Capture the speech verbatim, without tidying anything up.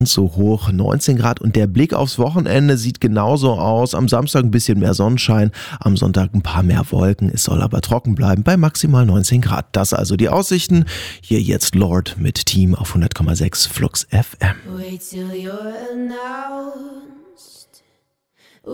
so hoch, neunzehn Grad, und der Blick aufs Wochenende sieht genauso aus. Am Samstag ein bisschen mehr Sonnenschein, am Sonntag ein paar mehr Wolken. Es soll aber trocken bleiben bei maximal neunzehn Grad. Das also die Aussichten. Hier jetzt Lord mit Team auf hundert Komma sechs Flux F M. Wait till you're announced.